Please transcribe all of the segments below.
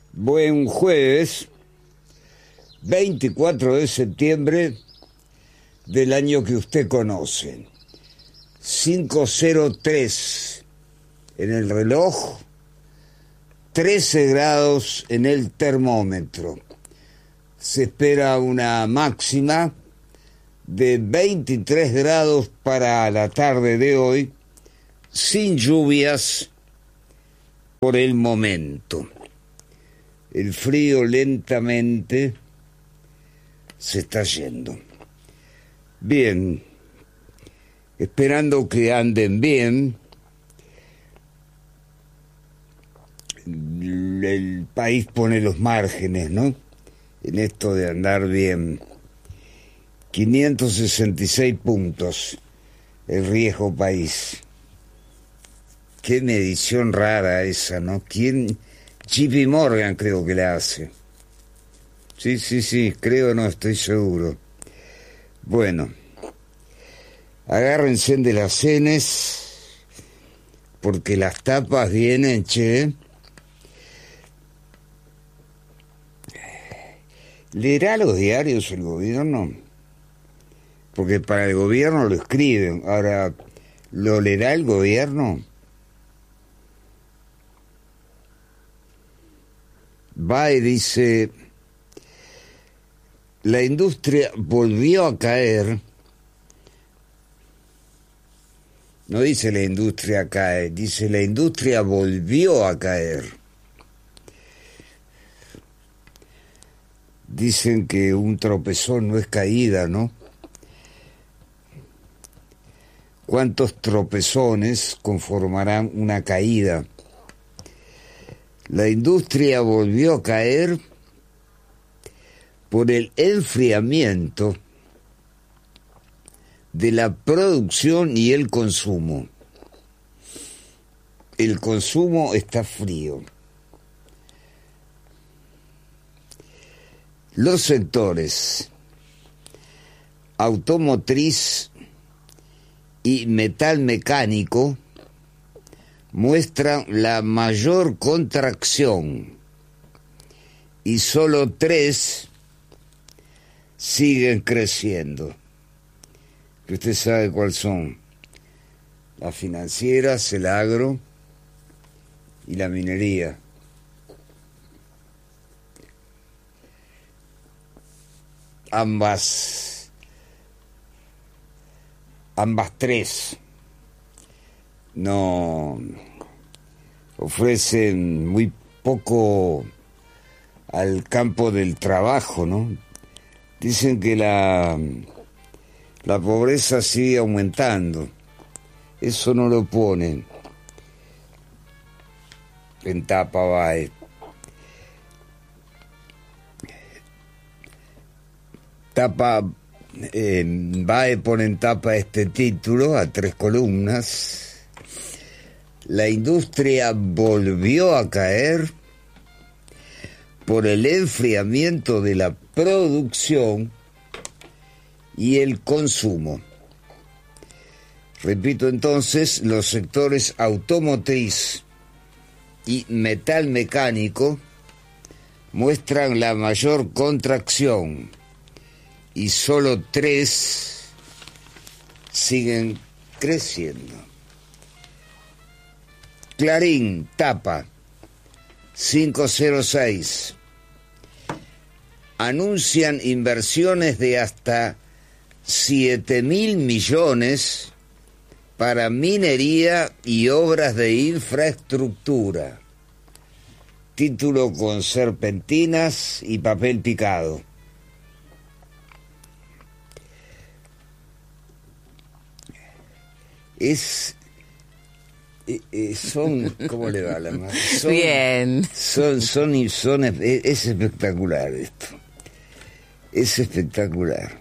Buen jueves, 24 de septiembre del año que usted conoce. 5:03 en el reloj, 13 grados en el termómetro. Se espera una máxima de 23 grados para la tarde de hoy, sin lluvias por el momento. El frío lentamente se está yendo. Bien, esperando que anden bien. El país pone los márgenes, ¿no? En esto de andar bien. 566 puntos el riesgo país. Qué medición rara esa, ¿no? ¿Quién? JP Morgan creo que la hace. Sí, creo, no estoy seguro. Bueno, agárrense de las cenes, porque las tapas vienen, che. ¿Leerá los diarios el gobierno? Porque para el gobierno lo escriben. Ahora, ¿lo leerá el gobierno? Bae dice, la industria volvió a caer. No dice la industria cae, dice la industria volvió a caer. Dicen que un tropezón no es caída, ¿no? ¿Cuántos tropezones conformarán una caída? La industria volvió a caer por el enfriamiento de la producción y el consumo. El consumo está frío. Los sectores automotriz y metal mecánico muestran la mayor contracción y solo 3 siguen creciendo. Que usted sabe cuáles son: las financieras, el agro y la minería. Ambas 3 no ofrecen muy poco al campo del trabajo, ¿no? Dicen que la pobreza sigue aumentando. Eso no lo ponen en tapa Bae. Tapa Bae pone en tapa este título a 3 columnas. La industria volvió a caer por el enfriamiento de la producción y el consumo. Repito entonces, los sectores automotriz y metal mecánico muestran la mayor contracción y solo 3 siguen creciendo. Clarín, tapa, 506. Anuncian inversiones de hasta 7.000 millones para minería y obras de infraestructura. Título con serpentinas y papel picado. Son, ¿cómo le va la mano? Bien. Es espectacular esto. Es espectacular.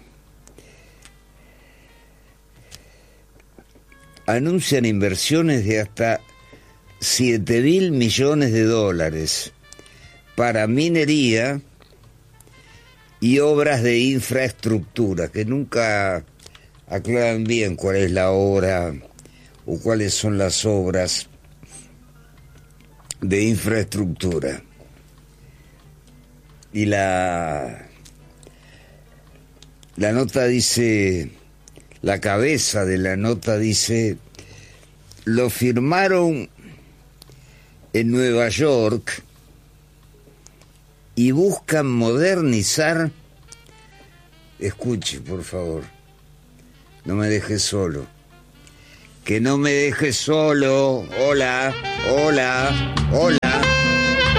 Anuncian inversiones de hasta 7.000 millones de dólares para minería y obras de infraestructura, que nunca aclaran bien cuál es la obra o cuáles son las obras de infraestructura. Y la nota dice, la cabeza de la nota dice, lo firmaron en Nueva York y buscan modernizar. Escuche, por favor, no me dejes solo. Que no me dejes solo. Hola, hola, hola.